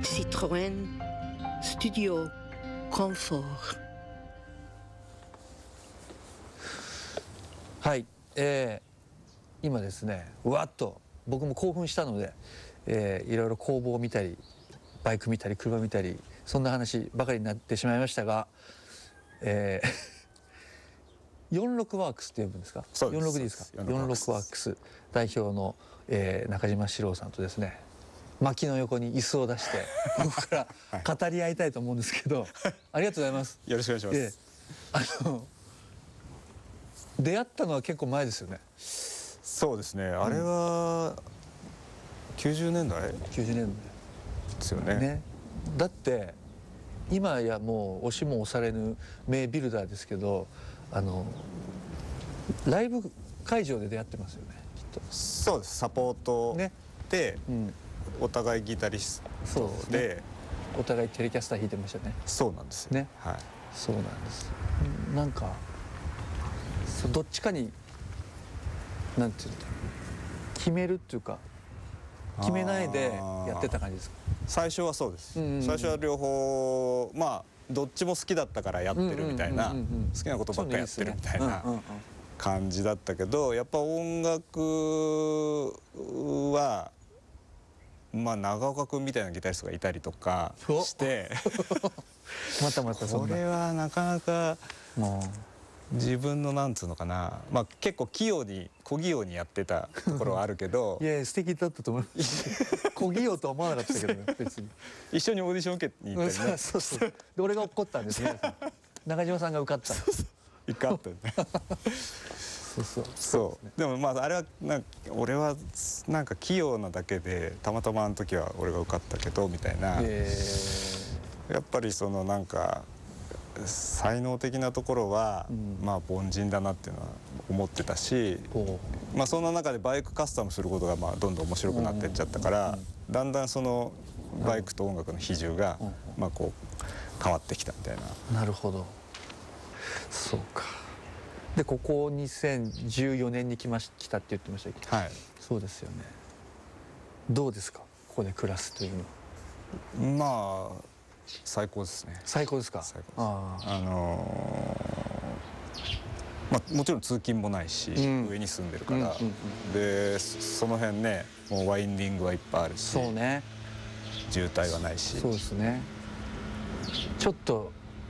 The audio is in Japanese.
Citroën Studio Comfort。 はい、今ですねうわっと僕も興奮したので、いろいろ工房を見たりバイク見たり車見たりそんな話ばかりになってしまいましたが、46ワークスって呼ぶんですか。 そうです。 46でいいですか。 46 46ワークス代表の、中島史郎さんとですね薪の横に椅子を出して僕から語り合いたいと思うんですけど、ありがとうございます。 よろしくお願いします。 出会ったのは結構前ですよね。 そうですね。あれは90年代 90年代ですよね。 ね。だって今やもう押しも押されぬ名ビルダーですけど、ライブ会場で出会ってますよねきっと。 そうです。サポートね、 で、 うん、 お互いギタリストそうで、 ですね、お互いテレキャスター弾いてましたね。 そうなんですよね。 はい。 そうなんです。なんかどっちかになんていうんだろう、決めるっていうか決めないでやってた感じですか。 最初はそうです。 最最初は両方どっちも好きだったからやってるみたいな、好きなことばっかりやってるみたいな感じだったけど、やっぱ音楽は長岡君みたいなギタリストがいたりとかしてまたそんなこれはなかなかもう自分のなんつうのかな、結構小器用にやってたところはあるけどいや素敵だったと思います小器用とは思わなかったけどね別に。 一緒にオーディション受けに行ったりね。 そうそうで俺が怒ったんですね。中島さんが受かった。 一回あったよね。そうでもあれは俺はなんか器用なだけでたまたまあの時は俺が受かったけどみたいな、やっぱりそのなんか才能的なところは、凡人だなっていうのは思ってたし、そんな中でバイクカスタムすることがどんどん面白くなっていっちゃったから、だんだんそのバイクと音楽の比重がこう変わってきたみたいな。 なるほど。そうか。でここ2014年に来たって言ってましたけど、 はい、 そうですよね。どうですかここで暮らすというのは。 最高ですね。 最高ですか。 最高です。もちろん通勤もないし、上に住んでるから、でその辺ねもうワインディングはいっぱいあるし、 そうね、 渋滞はないし。 そうですね。ちょっと